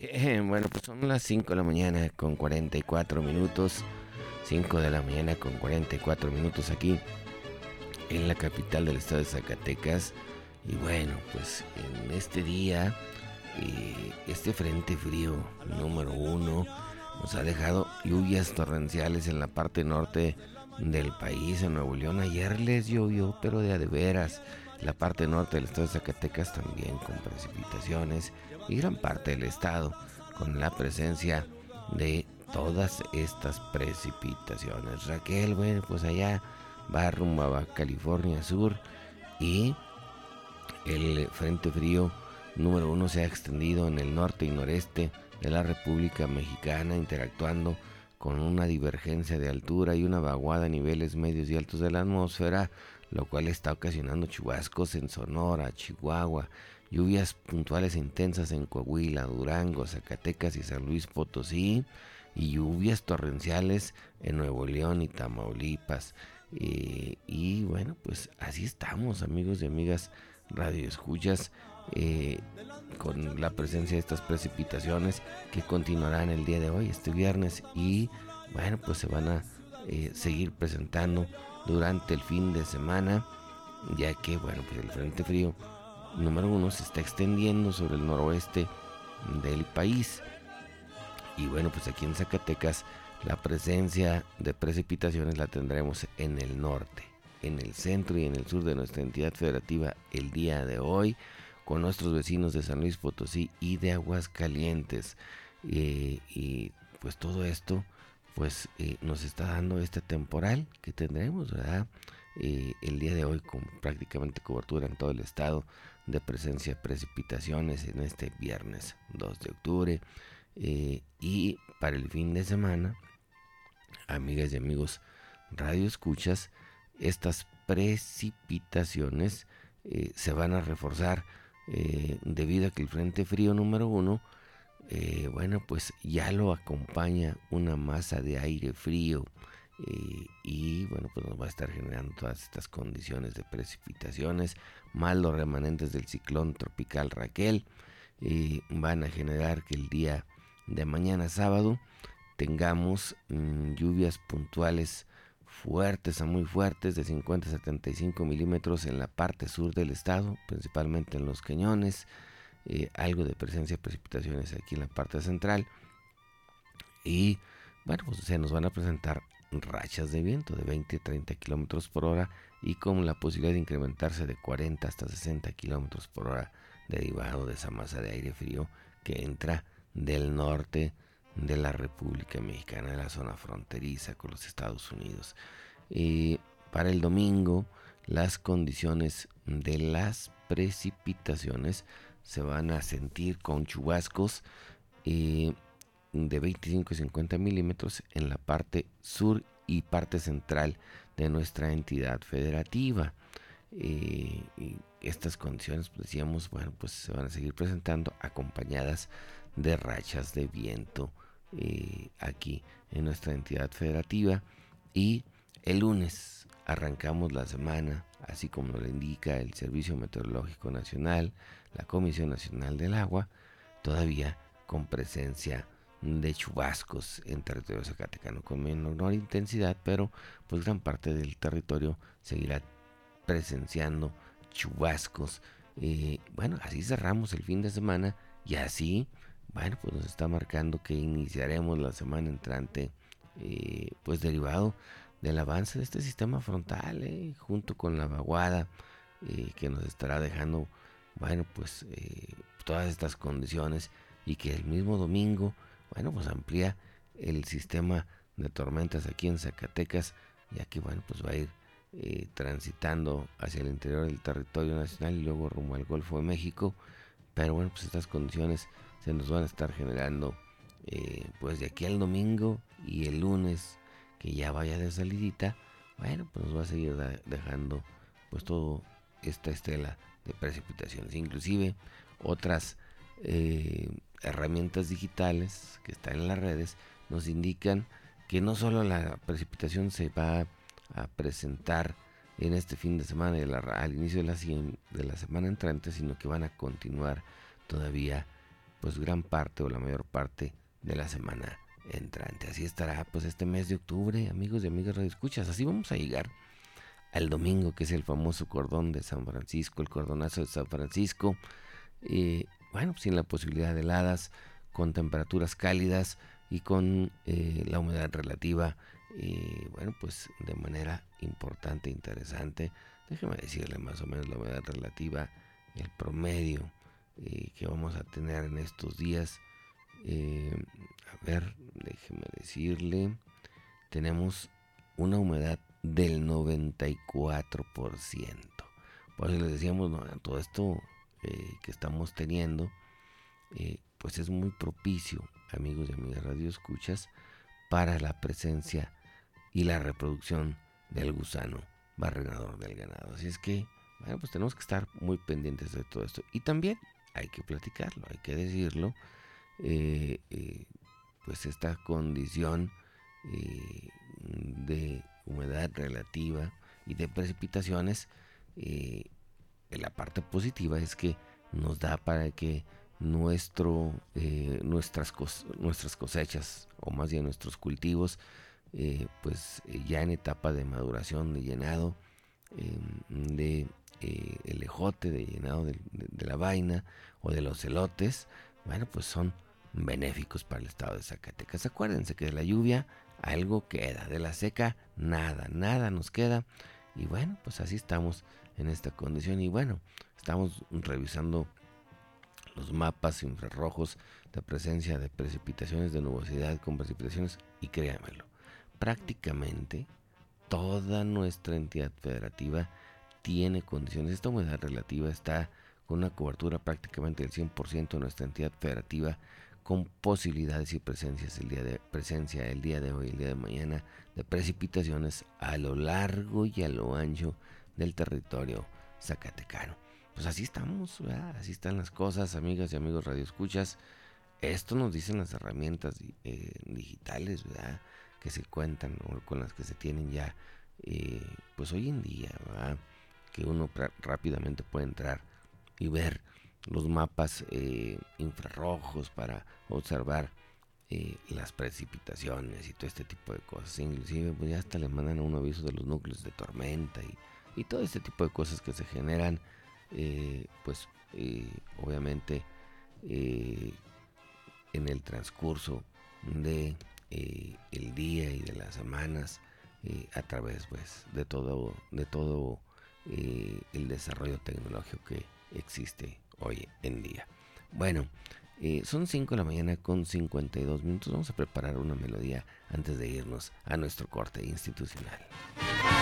Bueno, pues son las 5 de la mañana con 44 minutos. 5 de la mañana con 44 minutos aquí en la capital del estado de Zacatecas. Y bueno, pues en este día, este frente frío número uno nos ha dejado lluvias torrenciales en la parte norte del país, en Nuevo León. Ayer les llovió, pero de a de veras. La parte norte del estado de Zacatecas también con precipitaciones y gran parte del estado con la presencia de todas estas precipitaciones. Raquel, bueno, pues allá va rumbo a Baja California Sur y el frente frío número uno se ha extendido en el norte y noreste de la República Mexicana, interactuando con una divergencia de altura y una vaguada a niveles medios y altos de la atmósfera, lo cual está ocasionando chubascos en Sonora, Chihuahua, lluvias puntuales e intensas en Coahuila, Durango, Zacatecas y San Luis Potosí, y lluvias torrenciales en Nuevo León y Tamaulipas. Y bueno, pues así estamos, amigos y amigas radio escuchas, con la presencia de estas precipitaciones que continuarán el día de hoy, este viernes, y bueno, pues se van a seguir presentando durante el fin de semana, ya que bueno, pues el frente frío número uno se está extendiendo sobre el noroeste del país. Y bueno, pues aquí en Zacatecas la presencia de precipitaciones la tendremos en el norte, en el centro y en el sur de nuestra entidad federativa el día de hoy, con nuestros vecinos de San Luis Potosí y de Aguascalientes. Y pues todo esto pues nos está dando este temporal que tendremos, ¿verdad? El día de hoy con prácticamente cobertura en todo el estado de presencia de precipitaciones en este viernes 2 de octubre. Y para el fin de semana, amigas y amigos radio escuchas, estas precipitaciones se van a reforzar debido a que el frente frío número uno, bueno, pues ya lo acompaña una masa de aire frío, y bueno, pues nos va a estar generando todas estas condiciones de precipitaciones, más los remanentes del ciclón tropical Raquel, van a generar que el día de mañana sábado tengamos lluvias puntuales fuertes a muy fuertes de 50 a 75 milímetros en la parte sur del estado, principalmente en los cañones, algo de presencia de precipitaciones aquí en la parte central, y bueno, pues se nos van a presentar rachas de viento de 20 a 30 kilómetros por hora y con la posibilidad de incrementarse de 40 hasta 60 kilómetros por hora derivado de esa masa de aire frío que entra del norte de la República Mexicana, de la zona fronteriza con los Estados Unidos. Para el domingo, las condiciones de las precipitaciones se van a sentir con chubascos de 25 a 50 milímetros en la parte sur y parte central de nuestra entidad federativa. Y estas condiciones, pues decíamos, bueno, pues se van a seguir presentando acompañadas de rachas de viento aquí en nuestra entidad federativa. Y el lunes arrancamos la semana, así como lo indica el Servicio Meteorológico Nacional, la Comisión Nacional del Agua, todavía con presencia de chubascos en territorio zacatecano con menor intensidad, pero pues gran parte del territorio seguirá presenciando chubascos. Bueno, así cerramos el fin de semana y así, bueno, pues nos está marcando que iniciaremos la semana entrante, pues derivado del avance de este sistema frontal, junto con la vaguada que nos estará dejando, bueno, pues todas estas condiciones, y que el mismo domingo, bueno, pues amplía el sistema de tormentas aquí en Zacatecas, ya que bueno, pues va a ir transitando hacia el interior del territorio nacional y luego rumbo al Golfo de México. Pero bueno, pues estas condiciones se nos van a estar generando pues de aquí al domingo, y el lunes que ya vaya de salidita, bueno, pues nos va a seguir dejando pues todo esta estela de precipitaciones, inclusive otras herramientas digitales que están en las redes nos indican que no solo la precipitación se va a presentar en este fin de semana y al inicio de la semana entrante, sino que van a continuar todavía pues gran parte o la mayor parte de la semana entrante. Así estará pues este mes de octubre, amigos y amigas radioescuchas. Así vamos a llegar al domingo, que es el famoso cordón de San Francisco, el cordonazo de San Francisco. Bueno, sin la posibilidad de heladas, con temperaturas cálidas y con la humedad relativa, bueno, pues de manera importante, interesante. Déjeme decirle más o menos la humedad relativa, el promedio que vamos a tener en estos días. A ver, déjeme decirle, tenemos una humedad del 94%. Por eso les decíamos, no, todo esto que estamos teniendo, pues es muy propicio, amigos y amigas radioescuchas, para la presencia y la reproducción del gusano barrenador del ganado. Así es que, bueno, pues tenemos que estar muy pendientes de todo esto. Y también hay que platicarlo, hay que decirlo, pues esta condición de humedad relativa y de precipitaciones, la parte positiva es que nos da para que nuestras cosechas, o más bien nuestros cultivos, pues ya en etapa de maduración, de llenado, de el ejote, de llenado de la vaina o de los elotes, bueno, pues son benéficos para el estado de Zacatecas. Acuérdense que de la lluvia algo queda, de la seca nada nos queda. Y bueno, pues así estamos en esta condición. Y bueno, estamos revisando los mapas infrarrojos de presencia de precipitaciones, de nubosidad con precipitaciones, y créanmelo, prácticamente toda nuestra entidad federativa tiene condiciones. Esta humedad relativa está con una cobertura prácticamente del 100% de nuestra entidad federativa, con posibilidades y presencia el día de hoy, el día de mañana, de precipitaciones a lo largo y a lo ancho del territorio zacatecano. Pues así estamos, ¿verdad? Así están las cosas, amigas y amigos radioescuchas. Esto nos dicen las herramientas digitales, ¿verdad?, que se cuentan o con las que se tienen ya, pues hoy en día, ¿verdad?, que uno rápidamente puede entrar y ver los mapas infrarrojos para observar las precipitaciones y todo este tipo de cosas. Inclusive pues ya hasta le mandan un aviso de los núcleos de tormenta y todo este tipo de cosas que se generan, pues obviamente en el transcurso de el día y de las semanas, a través pues de todo el desarrollo tecnológico que existe hoy en día. Bueno, son 5 de la mañana con 52 minutos. Vamos a preparar una melodía antes de irnos a nuestro corte institucional.